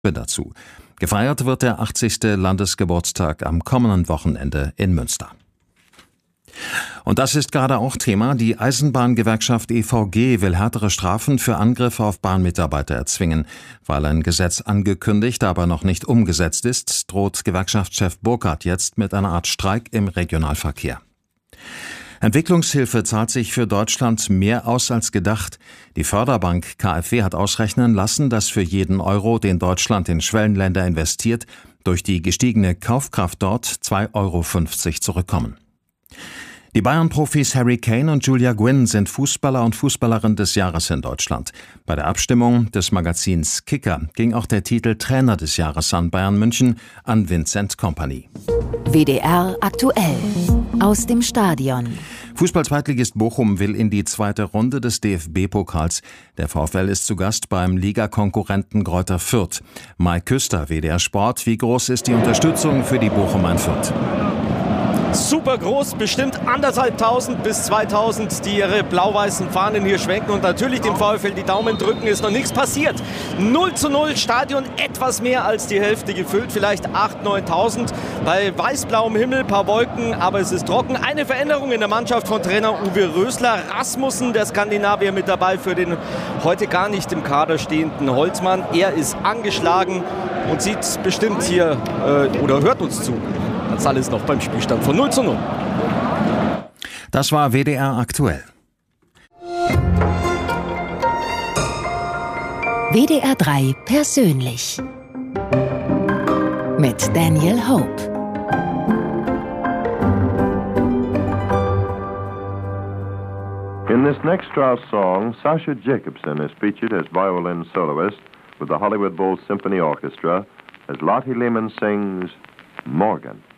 dazu. Gefeiert wird der 80. Landesgeburtstag am kommenden Wochenende in Münster. Und das ist gerade auch Thema. Die Eisenbahngewerkschaft EVG will härtere Strafen für Angriffe auf Bahnmitarbeiter erzwingen. Weil ein Gesetz angekündigt, aber noch nicht umgesetzt ist, droht Gewerkschaftschef Burkhardt jetzt mit einer Art Streik im Regionalverkehr. Entwicklungshilfe zahlt sich für Deutschland mehr aus als gedacht. Die Förderbank KfW hat ausrechnen lassen, dass für jeden Euro, den Deutschland in Schwellenländer investiert, durch die gestiegene Kaufkraft dort 2,50 Euro zurückkommen. Die Bayern-Profis Harry Kane und Julia Gwynn sind Fußballer und Fußballerin des Jahres in Deutschland. Bei der Abstimmung des Magazins Kicker ging auch der Titel Trainer des Jahres an Bayern München an Vincent Kompany. WDR aktuell aus dem Stadion. Fußball-Zweitligist Bochum will in die zweite Runde des DFB-Pokals. Der VfL ist zu Gast beim Ligakonkurrenten Greuther Fürth. Mike Küster, WDR Sport. Wie groß ist die Unterstützung für die Bochumer in Fürth? Super groß, bestimmt 1500 bis 2000, die ihre blau-weißen Fahnen hier schwenken und natürlich dem VfL die Daumen drücken, ist noch nichts passiert. 0:0, Stadion etwas mehr als die Hälfte gefüllt, vielleicht 8.000, 9.000. Bei weiß-blauem Himmel, paar Wolken, aber es ist trocken. Eine Veränderung in der Mannschaft von Trainer Uwe Rösler. Rasmussen, der Skandinavier, mit dabei für den heute gar nicht im Kader stehenden Holzmann. Er ist angeschlagen und sieht bestimmt hier oder hört uns zu. Das alles noch beim Spielstand von 0:0. Das war WDR aktuell. WDR 3 persönlich mit Daniel Hope. In this next Strauss song, Sasha Jacobson is featured as violin soloist with the Hollywood Bowl Symphony Orchestra as Lottie Lehman sings Morgan.